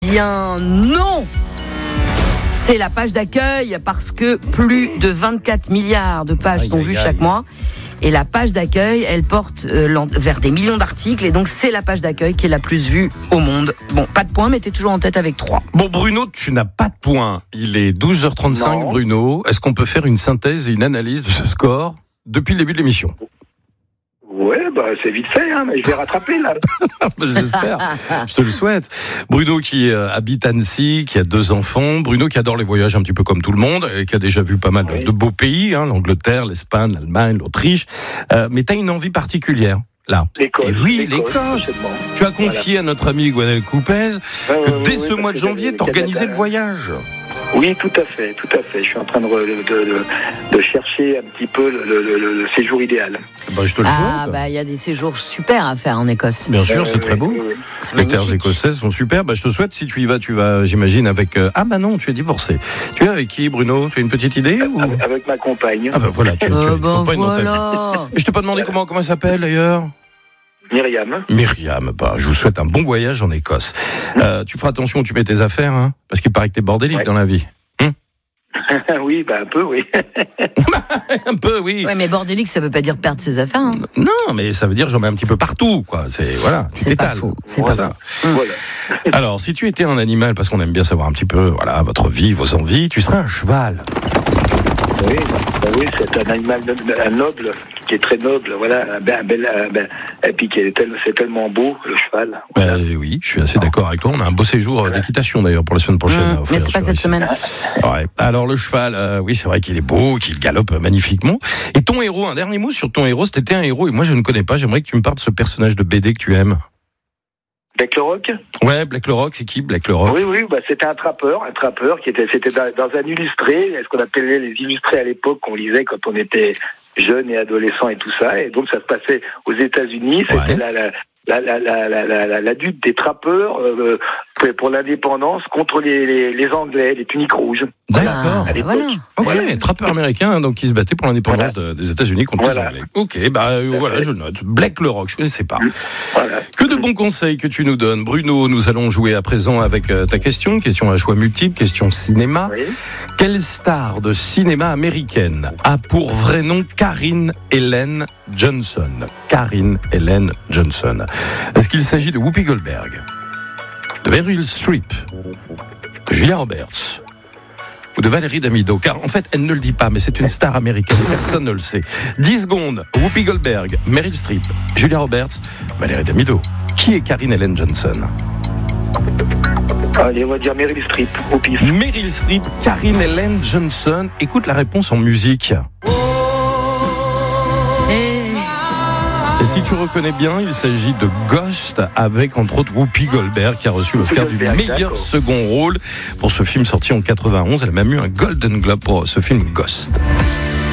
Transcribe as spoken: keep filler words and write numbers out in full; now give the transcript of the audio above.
bien non. C'est la page d'accueil parce que plus de vingt-quatre milliards de pages aïe, sont aïe, vues aïe. chaque mois. Et la page d'accueil, elle porte euh, vers des millions d'articles. Et donc, c'est la page d'accueil qui est la plus vue au monde. Bon, pas de points, mais t'es toujours en tête avec trois. Bon, Bruno, tu n'as pas de points. Il est douze heures trente-cinq, non. Bruno. Est-ce qu'on peut faire une synthèse et une analyse de ce score depuis le début de l'émission ? Ouais, bah, c'est vite fait, hein, mais je vais rattraper, là. J'espère. Je te le souhaite. Bruno qui euh, habite Annecy, qui a deux enfants. Bruno qui adore les voyages un petit peu comme tout le monde, et qui a déjà vu pas mal oui. de, de beaux pays, hein, l'Angleterre, l'Espagne, l'Allemagne, l'Autriche. Euh, mais tu as une envie particulière, là. L'Écosse. Et oui, l'Écosse. Tu as confié voilà. à notre ami Gwenaël Coupez que euh, dès oui, ce mois de janvier, tu organisais le voyage. Oui, tout à fait, tout à fait. Je suis en train de, de, de, de chercher un petit peu le, le, le, le séjour idéal. Bah, je te le souhaite. Ah, bah, il y a des séjours super à faire en Écosse. Bien sûr, euh, c'est oui, très beau. Oui, oui. C'est Les magnifique. terres écossaises sont super. Bah, je te souhaite, si tu y vas, tu vas, j'imagine, avec. Euh... Ah, bah non, tu es divorcé. Tu es avec qui, Bruno ? Tu as une petite idée ou... avec, avec ma compagne. Ah, bah voilà, tu, tu euh, as une ben compagne voilà. dans ta vie. Et je t'ai pas demandé comment, comment elle s'appelle d'ailleurs ? Myriam. Myriam, bah, je vous souhaite un bon voyage en Écosse. Euh, tu feras attention où tu mets tes affaires, hein, parce qu'il paraît que t'es bordélique ouais. dans la vie. Oui, bah un peu, oui. un peu, oui. Ouais, mais bordélique, ça veut pas dire perdre ses affaires. Hein. Non, mais ça veut dire j'en mets un petit peu partout, quoi. C'est voilà. C'est pas faux. C'est voilà. pas faux. Voilà. Alors, si tu étais un animal, parce qu'on aime bien savoir un petit peu, voilà, votre vie, vos envies, tu serais un cheval. Oui, bah oui, c'est un animal un noble, qui est très noble, voilà, un bel, bel, bel, et puis qui est tel, c'est tellement beau, le cheval. Voilà. Euh, oui, je suis assez d'accord avec toi. On a un beau séjour voilà. d'équitation d'ailleurs pour la semaine prochaine. Mmh, mais c'est pas cette ici. semaine. Ouais. Alors le cheval, euh, oui, c'est vrai qu'il est beau, qu'il galope magnifiquement. Et ton héros, un dernier mot sur ton héros, c'était un héros et moi je ne connais pas. J'aimerais que tu me parles de ce personnage de B D que tu aimes. Black le Rock ? Ouais, Black le Rock, c'est qui Black le Rock ? Oui, oui, bah, c'était un trappeur, un trappeur qui était, c'était dans, dans un illustré, ce qu'on appelait les illustrés à l'époque, qu'on lisait quand on était jeune et adolescent et tout ça. Et donc ça se passait aux États-Unis. C'était ouais. la, la, la, la, la, la, la, la lutte des trappeurs euh, pour l'indépendance contre les, les, les Anglais, les tuniques rouges. D'accord. À l'époque. Voilà. Ok, voilà. trappeur américain donc qui se battait pour l'indépendance voilà. de, des États-Unis contre voilà. les Anglais. Ok, bah euh, voilà, je note. Black le Rock, je ne connaissais pas. Voilà. Que de bons conseils que tu nous donnes, Bruno. Nous allons jouer à présent avec euh, ta question, question à choix multiples, question cinéma. Oui. Quelle star de cinéma américaine a pour vrai nom Karyn Ellen Johnson ? Karyn Ellen Johnson. Est-ce qu'il s'agit de Whoopi Goldberg, de Meryl Streep, de Julia Roberts ou de Valérie Damido? Car en fait, elle ne le dit pas, mais c'est une star américaine. Personne ne le sait. dix secondes. Whoopi Goldberg, Meryl Streep, Julia Roberts, Valérie Damido. Qui est Karyn Ellen Johnson ? Allez, on va dire Meryl Streep, au pif. Meryl Streep, Karyn Ellen Johnson. Écoute la réponse en musique. Et si tu reconnais bien, il s'agit de Ghost avec entre autres Whoopi Goldberg qui a reçu l'Oscar du meilleur second rôle pour ce film sorti en quatre-vingt-onze. Elle a même eu un Golden Globe pour ce film Ghost.